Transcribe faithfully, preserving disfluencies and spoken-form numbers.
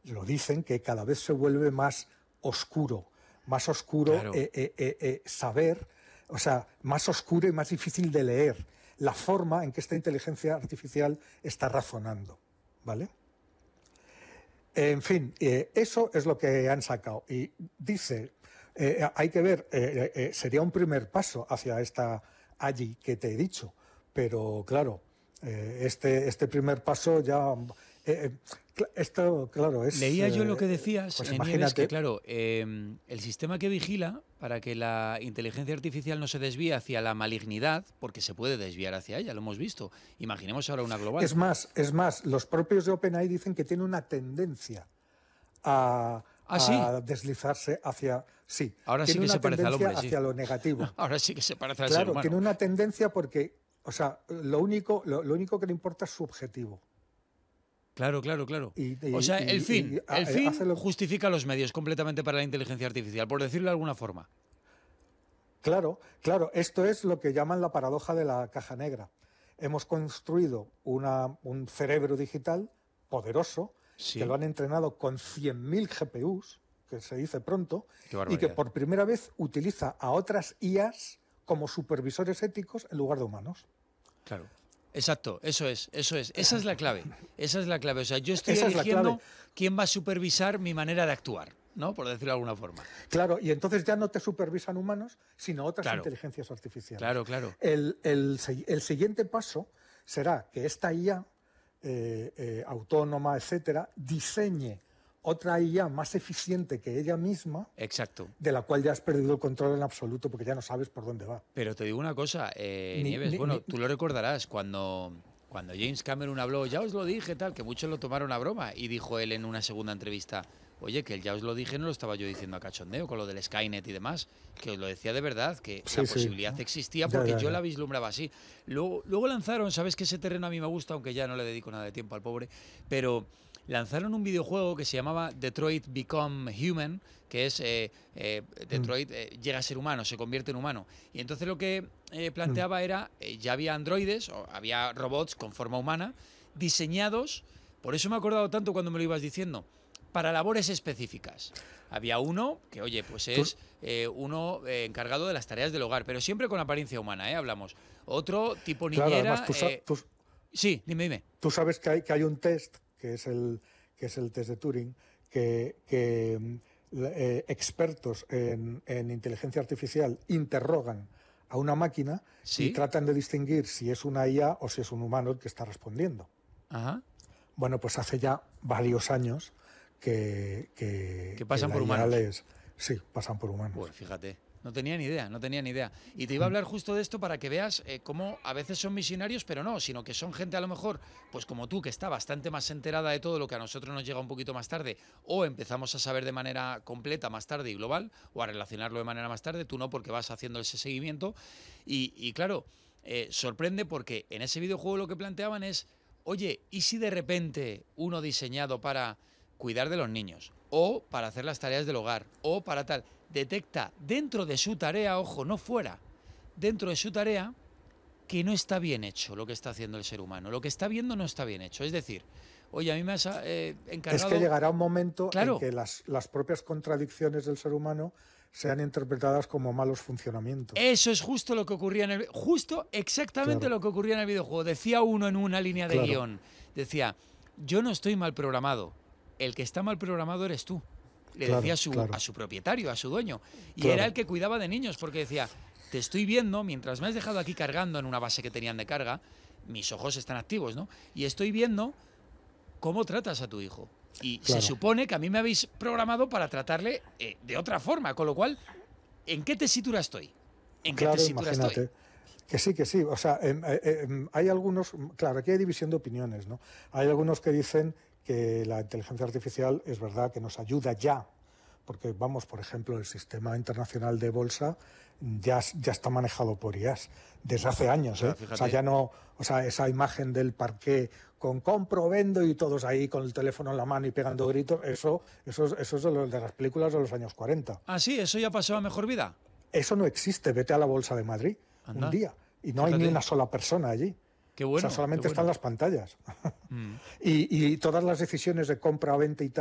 lo dicen, que cada vez se vuelve más oscuro, más oscuro Claro. eh, eh, eh, eh, saber, o sea, más oscuro y más difícil de leer la forma en que esta inteligencia artificial está razonando, ¿vale? En fin, eh, eso es lo que han sacado. Y dice, eh, hay que ver, eh, eh, sería un primer paso hacia esta allí que te he dicho, pero claro, eh, este, este primer paso ya... Eh, eh, esto, claro, es... Leía yo lo eh, que decías, pues eh, Nieves, imagínate, que claro, eh, el sistema que vigila para que la inteligencia artificial no se desvíe hacia la malignidad, porque se puede desviar hacia ella, lo hemos visto. Imaginemos ahora una global. es más, es más, los propios de OpenAI dicen que tiene una tendencia a, ¿Ah, sí? a deslizarse hacia... Sí, Ahora sí tiene que una se parece al tendencia hombre, sí. hacia lo negativo. Ahora sí que se parece al ser Claro, humano. tiene una tendencia porque, o sea, lo único, lo, lo único que le importa es su objetivo. Claro, claro, claro. Y, y, O sea, el y- fin, y el ha- fin hace lo- justifica los medios completamente para la inteligencia artificial, por decirlo de alguna forma. Claro, claro, esto es lo que llaman la paradoja de la caja negra. Hemos construido una, un cerebro digital poderoso, Sí. que lo han entrenado con cien mil G P Us, que se dice pronto, Qué y barbaridad. que por primera vez utiliza a otras I As como supervisores éticos en lugar de humanos. Claro. Exacto, eso es, eso es. Esa es la clave. Esa es la clave. O sea, yo estoy Esa es la eligiendo clave. quién va a supervisar mi manera de actuar, ¿no? Por decirlo de alguna forma. Claro, y entonces ya no te supervisan humanos, sino otras Claro. inteligencias artificiales. Claro, claro. El, el si- el siguiente paso será que esta I A, eh, eh, autónoma, etcétera, diseñe otra I A más eficiente que ella misma, Exacto. de la cual ya has perdido el control en absoluto porque ya no sabes por dónde va. Pero te digo una cosa, eh, Ni- Nieves, ni- bueno, ni- tú lo recordarás, cuando, cuando James Cameron habló, ya os lo dije, tal, que muchos lo tomaron a broma, y dijo él en una segunda entrevista, oye, que el ya os lo dije no lo estaba yo diciendo a cachondeo, con lo del Skynet y demás, que os lo decía de verdad, que Sí, la sí. posibilidad existía Ya, porque ya, yo ya. la vislumbraba así. Luego, luego lanzaron, sabes que ese terreno a mí me gusta, aunque ya no le dedico nada de tiempo al pobre, pero lanzaron un videojuego que se llamaba Detroit Become Human, que es eh, eh, Detroit eh, llega a ser humano, se convierte en humano. Y entonces lo que eh, planteaba era, eh, ya había androides, o había robots con forma humana, diseñados, por eso me he acordado tanto cuando me lo ibas diciendo, para labores específicas. Había uno que, oye, pues es eh, uno eh, encargado de las tareas del hogar, pero siempre con apariencia humana, ¿eh? Hablamos. Otro tipo Claro, niñera... además tú, sa- eh, tú- sí, dime, dime. tú sabes que hay, que hay un test, que es el, que es el test de Turing, que, que mm, eh, expertos en, en inteligencia artificial interrogan a una máquina ¿Sí? y tratan de distinguir si es una I A o si es un humano el que está respondiendo. Ajá. Bueno, pues hace ya varios años que... Que, Que pasan la por I A humanos. les- sí, pasan por humanos. Pues fíjate, no tenía ni idea, no tenía ni idea. Y te iba a hablar justo de esto para que veas eh, cómo a veces son visionarios, pero no, sino que son gente a lo mejor, pues como tú, que está bastante más enterada de todo lo que a nosotros nos llega un poquito más tarde, o empezamos a saber de manera completa más tarde y global, o a relacionarlo de manera más tarde, tú no, porque vas haciendo ese seguimiento. Y, y claro, eh, sorprende porque en ese videojuego lo que planteaban es, oye, ¿y si de repente uno diseñado para cuidar de los niños, o para hacer las tareas del hogar, o para tal, detecta dentro de su tarea, ojo, no fuera, dentro de su tarea, que no está bien hecho lo que está haciendo el ser humano, lo que está viendo no está bien hecho? Es decir, oye, a mí me has eh, encargado... Es que llegará un momento Claro. en que las, las propias contradicciones del ser humano sean interpretadas como malos funcionamientos. Eso es justo lo que ocurría en el... Justo exactamente Claro. lo que ocurría en el videojuego. Decía uno en una línea de Claro. guión, decía, yo no estoy mal programado, el que está mal programado eres tú. Le Claro, decía a su, claro. a su propietario, a su dueño. Y Claro. era el que cuidaba de niños, porque decía, te estoy viendo, mientras me has dejado aquí cargando en una base que tenían de carga, mis ojos están activos, ¿no? Y estoy viendo cómo tratas a tu hijo. Y Claro. se supone que a mí me habéis programado para tratarle eh, de otra forma, con lo cual, ¿en qué tesitura estoy? ¿En qué Claro, tesitura imagínate. estoy? Que sí, que sí. O sea, em, eh, em, hay algunos, claro, aquí hay división de opiniones, ¿no? Hay algunos que dicen que la inteligencia artificial es verdad que nos ayuda ya, porque vamos, por ejemplo, el sistema internacional de bolsa ya, ya está manejado por I As desde hace años, O sea, ¿eh? O sea, fíjate. ya no, o sea, esa imagen del parqué con compro, vendo y todos ahí con el teléfono en la mano y pegando gritos, eso, eso, es- eso es de, los- de las películas de los años cuarenta. Ah, sí, eso ya pasó a mejor vida. Eso no existe. Vete a la bolsa de Madrid Anda. un día y no hay Fíjate. ni una sola persona allí. Qué bueno. O sea, solamente qué están bueno. las pantallas. Mm. y, y todas las decisiones de compra, venta y tal